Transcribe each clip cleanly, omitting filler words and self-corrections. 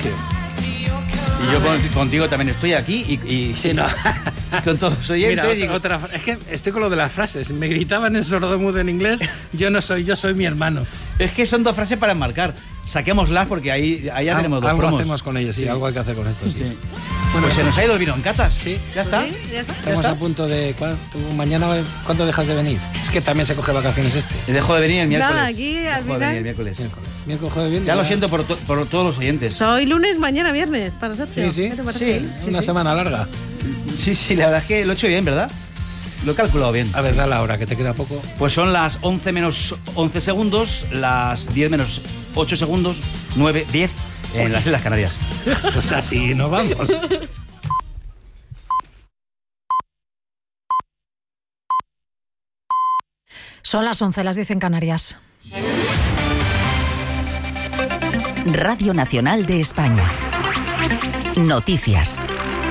Sergio. Y yo contigo también estoy aquí y Sí, no. con todos los oyentes. Mira, es que estoy con lo de las frases. Me gritaban en sordomudo en inglés. Yo soy mi hermano. Es que son dos frases para enmarcar. Saquémoslas porque ahí ya tenemos dos algo promos. hacemos con ellos, sí, algo hay que hacer con esto, sí. Bueno, pues se nos ha ido el vino en catas. Sí. ¿Ya está? ¿Sí? ¿Ya está? Estamos a punto de... Mañana, ¿cuándo dejas de venir? Es que también se coge vacaciones este. Dejo de venir el miércoles. Nada, aquí al Dejo de final... venir el miércoles. Miércoles, jueves, viernes. Ya lo siento por todos los oyentes. Soy lunes, mañana viernes, para Sergio. Sí. ¿Qué te parece? Sí. Una semana larga. Sí, la verdad es que lo he hecho bien, ¿verdad? Lo he calculado bien. A ver, da la hora, que te queda poco. Pues son las 11 menos 11 segundos, las 10 menos 8 segundos, 9, 10 en las Islas Canarias. Pues así nos vamos. Son las 11, las 10 en Canarias. Radio Nacional de España. Noticias.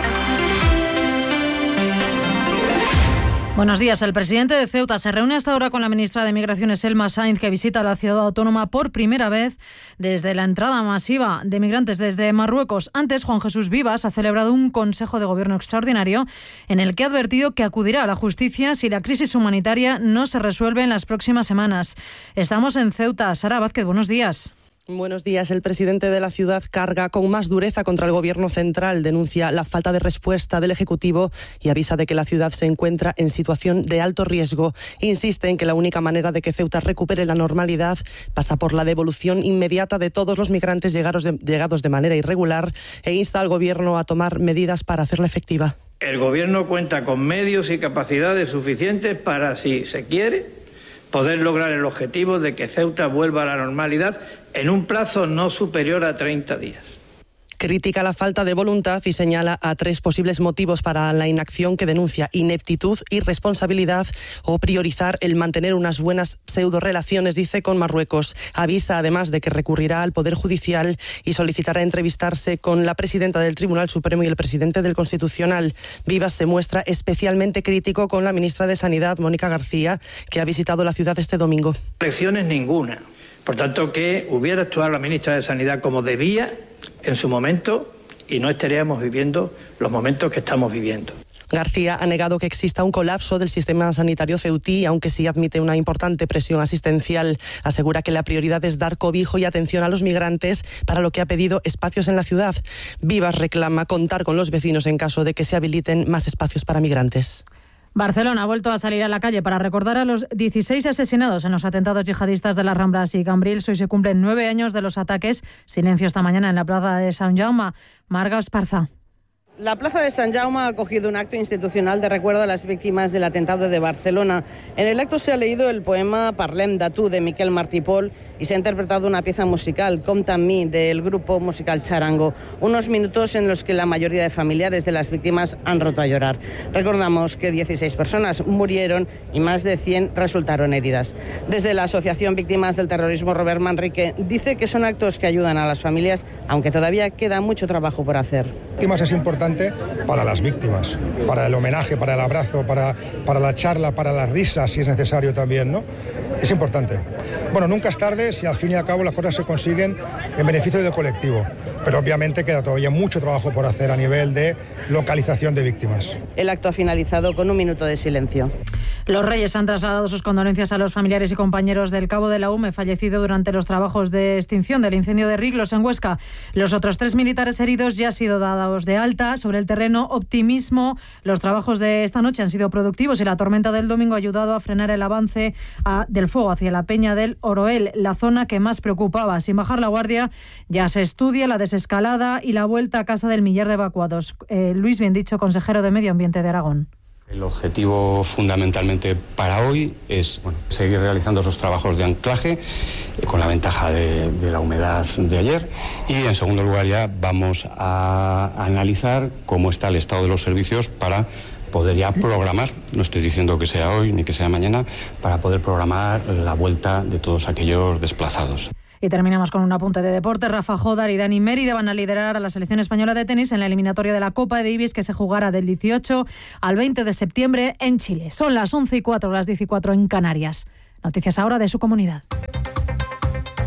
Buenos días. El presidente de Ceuta se reúne hasta ahora con la ministra de Migraciones, Elma Sainz, que visita la ciudad autónoma por primera vez desde la entrada masiva de migrantes desde Marruecos. Antes, Juan Jesús Vivas ha celebrado un Consejo de Gobierno extraordinario en el que ha advertido que acudirá a la justicia si la crisis humanitaria no se resuelve en las próximas semanas. Estamos en Ceuta. Sara Vázquez, buenos días. Buenos días. El presidente de la ciudad carga con más dureza contra el gobierno central, denuncia la falta de respuesta del Ejecutivo y avisa de que la ciudad se encuentra en situación de alto riesgo. Insiste en que la única manera de que Ceuta recupere la normalidad pasa por la devolución inmediata de todos los migrantes llegados de manera irregular e insta al gobierno a tomar medidas para hacerla efectiva. El gobierno cuenta con medios y capacidades suficientes para, si se quiere, poder lograr el objetivo de que Ceuta vuelva a la normalidad en un plazo no superior a 30 días. Critica la falta de voluntad y señala a 3 posibles motivos para la inacción que denuncia: ineptitud, irresponsabilidad o priorizar el mantener unas buenas pseudorelaciones, dice, con Marruecos. Avisa además de que recurrirá al Poder Judicial y solicitará entrevistarse con la presidenta del Tribunal Supremo y el presidente del Constitucional. Vivas se muestra especialmente crítico con la ministra de Sanidad, Mónica García, que ha visitado la ciudad este domingo. Lecciones ninguna. Por tanto, que hubiera actuado la ministra de Sanidad como debía en su momento y no estaríamos viviendo los momentos que estamos viviendo. García ha negado que exista un colapso del sistema sanitario ceutí, aunque sí admite una importante presión asistencial. Asegura que la prioridad es dar cobijo y atención a los migrantes, para lo que ha pedido espacios en la ciudad. Vivas reclama contar con los vecinos en caso de que se habiliten más espacios para migrantes. Barcelona ha vuelto a salir a la calle para recordar a los 16 asesinados en los atentados yihadistas de las Ramblas y Cambrils. Hoy se cumplen 9 años de los ataques. Silencio esta mañana en la plaza de Sant Jaume. Marga Esparza. La plaza de Sant Jaume ha acogido un acto institucional de recuerdo a las víctimas del atentado de Barcelona. En el acto se ha leído el poema Parlem de tu, de Miquel Martí i Pol, y se ha interpretado una pieza musical, Compta amb mi, del grupo musical Charango. Unos minutos en los que la mayoría de familiares de las víctimas han roto a llorar. Recordamos que 16 personas murieron y más de 100 resultaron heridas. Desde la Asociación Víctimas del Terrorismo, Robert Manrique dice que son actos que ayudan a las familias, aunque todavía queda mucho trabajo por hacer. Es importante para las víctimas, para el homenaje, para el abrazo, para la charla, para las risas, si es necesario también, ¿no? Es importante. Bueno, nunca es tarde si al fin y al cabo las cosas se consiguen en beneficio del colectivo, pero obviamente queda todavía mucho trabajo por hacer a nivel de localización de víctimas. El acto ha finalizado con un minuto de silencio. Los Reyes han trasladado sus condolencias a los familiares y compañeros del cabo de la UME fallecido durante los trabajos de extinción del incendio de Riglos en Huesca. Los otros 3 militares heridos ya han sido dados de alta. Sobre el terreno, optimismo. Los trabajos de esta noche han sido productivos y la tormenta del domingo ha ayudado a frenar el avance del fuego hacia la Peña del Oroel, la zona que más preocupaba. Sin bajar la guardia, ya se estudia la desescalada y la vuelta a casa del millar de evacuados. Luis Biendicho, consejero de Medio Ambiente de Aragón. El objetivo fundamentalmente para hoy es seguir realizando esos trabajos de anclaje con la ventaja de la humedad de ayer, y en segundo lugar ya vamos a analizar cómo está el estado de los servicios para poder ya programar, no estoy diciendo que sea hoy ni que sea mañana, para poder programar la vuelta de todos aquellos desplazados. Y terminamos con un apunte de deporte. Rafa Jodar y Dani Mérida van a liderar a la selección española de tenis en la eliminatoria de la Copa Davis, que se jugará del 18 al 20 de septiembre en Chile. Son las 11:04, las 14 en Canarias. Noticias ahora de su comunidad.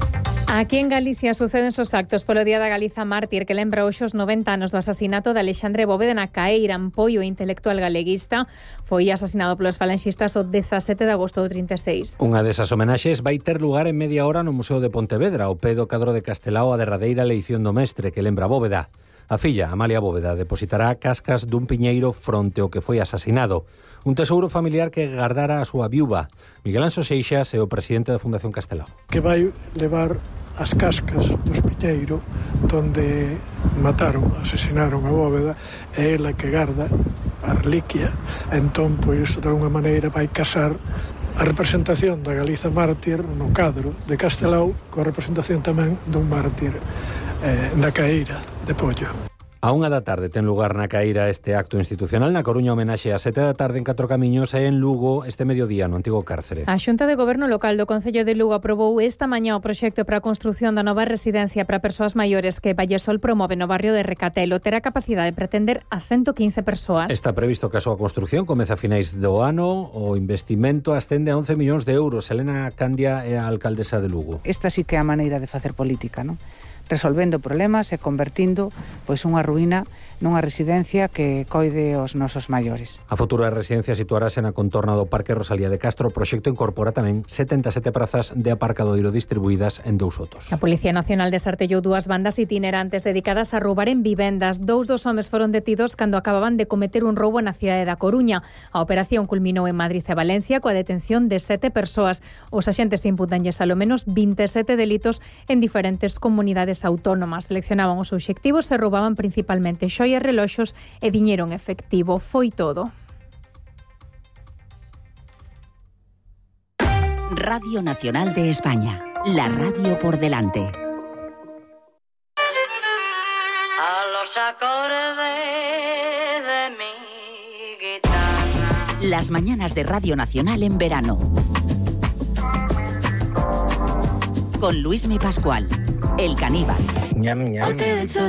Aquí en Galicia suceden os actos polo Día da Galiza Mártir, que lembra hoxe os 90 anos do asasinato de Alexandre Bóveda na Caeira, apoio intelectual galeguista. Foi asasinado polos falanxistas o 17 de agosto do 36. Unha desas homenaxes vai ter lugar en media hora no Museo de Pontevedra, ao pé do cadro de Castelao, a derradeira leición do mestre que lembra Bóveda. A filla, Amalia Bóveda, depositará cascas dun piñeiro fronte ao que foi asasinado. Un tesouro familiar que guardara a súa viúva. Miguel Anxo Seixas é o presidente da Fundación Castelao. Que vai levar as cascas do espiñeiro donde mataron, asesinaron a Bóveda, é ela que garda a reliquia. Entón, pois, de alguna maneira vai casar a representación da Galiza mártir no cadro de Castelao coa representación tamén dun mártir na Caeira de Pollo. A 1 da tarde ten lugar na Caeira este acto institucional. Na Coruña homenaxe a 7 da tarde en Catro Camiños e en Lugo este mediodía no antigo cárcere. A Xunta de Goberno Local do Concello de Lugo aprobou esta mañá o proxecto para a construción da nova residencia para persoas maiores que Vallesol promove no barrio de Recatelo. Terá capacidade de pretender a 115 persoas. Está previsto que a súa construción comece a finais do ano. O investimento ascende a 11 millóns de euros. Elena Candia é a alcaldesa de Lugo. Esta sí que é a maneira de facer política, non? Resolvendo problemas e convertindo pois unha ruína nunha residencia que coide os nosos maiores. A futura residencia situarase na contorna do Parque Rosalía de Castro. O proxecto incorpora tamén 77 prazas de aparcadoiro distribuídas en 2 sotos. A Policía Nacional desartellou 2 bandas itinerantes dedicadas a roubar en vivendas. 2 dos homes foron detidos cando acababan de cometer un roubo na cidade da Coruña. A operación culminou en Madrid e Valencia coa detención de 7 persoas. Os axentes imputanlles alo menos 27 delitos en diferentes comunidades autónomas. Seleccionaban os obxectivos e roubaban principalmente xoias, reloxos e diñeiro en efectivo. Foi todo. Radio Nacional de España, la radio por delante. A los acordes de mi guitarra. Las mañanas de Radio Nacional en verano. Con Luismi Pascual, el caníbal. Ñam, ñam.